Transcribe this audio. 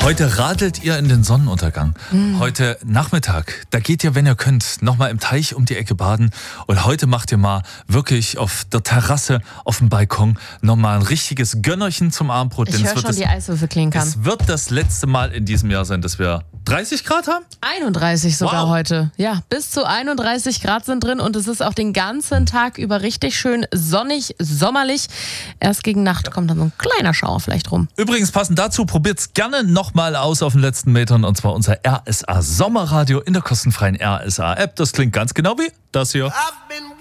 Heute radelt ihr in den Sonnenuntergang. Heute Nachmittag, da geht ihr, wenn ihr könnt, nochmal im Teich um die Ecke baden. Und heute macht ihr mal wirklich auf der Terrasse, auf dem Balkon, nochmal ein richtiges Gönnerchen zum Abendbrot. Ich höre schon, die Eiswürfel klinkern. Es wird das letzte Mal in diesem Jahr sein, dass wir 30 Grad haben? 31 sogar Wow. heute. Ja, bis zu 31 Grad sind drin und es ist auch den ganzen Tag über richtig schön sonnig, sommerlich. Erst gegen Nacht kommt dann so ein kleiner Schauer vielleicht rum. Übrigens passend dazu, probiert's gerne nochmal aus auf den letzten Metern, und zwar unser RSA Sommerradio in der kostenfreien RSA App. Das klingt ganz genau wie das hier.